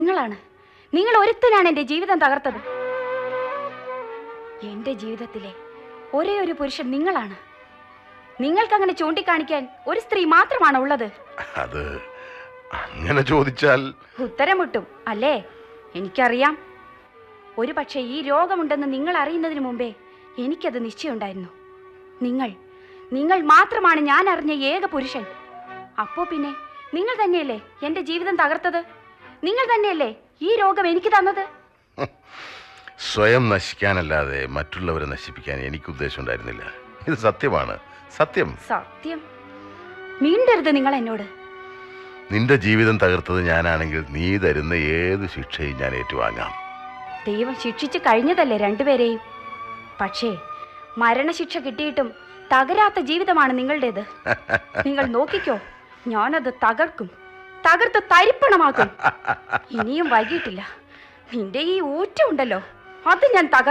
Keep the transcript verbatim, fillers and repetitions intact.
നിങ്ങളാണ് നിങ്ങൾ ഒരുത്തനാണ് എൻ്റെ ജീവിതം തകർത്തത്. എൻ്റെ ജീവിതത്തിലെ ഒരേ ഒരു പുരുഷൻ നിങ്ങളാണ്. നിങ്ങൾക്കങ്ങനെ ചൂണ്ടിക്കാണിക്കാൻ ഒരു സ്ത്രീ മാത്രമാണ് ഉള്ളത്. അത് അങ്ങനെ ചോദിച്ചാൽ ഉത്തരം മുട്ടും അല്ലേ? എനിക്കറിയാം. ഒരു പക്ഷേ ഈ രോഗമുണ്ടെന്ന് നിങ്ങൾ അറിയുന്നതിന് മുമ്പേ എനിക്കത് നിശ്ചയമുണ്ടായിരുന്നു. നിങ്ങൾ നിങ്ങൾ മാത്രമാണ് ഞാൻ അറിഞ്ഞ ഏക പുരുഷൻ. അപ്പോ പിന്നെ നിങ്ങൾ തന്നെയല്ലേ എൻ്റെ ജീവിതം തകർത്തത്? നിങ്ങൾ തന്നെയല്ലേ ഈ രോഗം എനിക്ക് തന്നത്? സ്വയം നശിക്കാനല്ലാതെ മറ്റുള്ളവരെ നശിപ്പിക്കാൻ എനിക്ക് ഉദ്ദേശമുണ്ടായിരുന്നില്ല. ഇത് സത്യമാണ്, സത്യം സത്യം. മീണ്ടരുത് നിങ്ങൾ എന്നോട്. നിന്റെ ജീവിതം തകർത്തത് ഞാനാണെങ്കിൽ നീ തരുന്ന ഏത് ശിക്ഷയും ഞാൻ ഏറ്റുവാങ്ങാം. ദൈവം ശിക്ഷിച്ചു കഴിഞ്ഞതല്ലേ രണ്ടുപേരെയും. പക്ഷേ മരണശിക്ഷ കിട്ടിയിട്ടും തകരാത്ത ജീവിതമാണ് നിങ്ങളുടേത്. നിങ്ങൾ നോക്കിക്കോ, ഞാനത് തകർക്കും, തകർത്ത് തരിപ്പണമാക്കും. ഇനിയും വൈകിട്ടില്ല. നിന്റെ ഈ ഊറ്റമുണ്ടല്ലോ, അത് ഞാൻ തകർ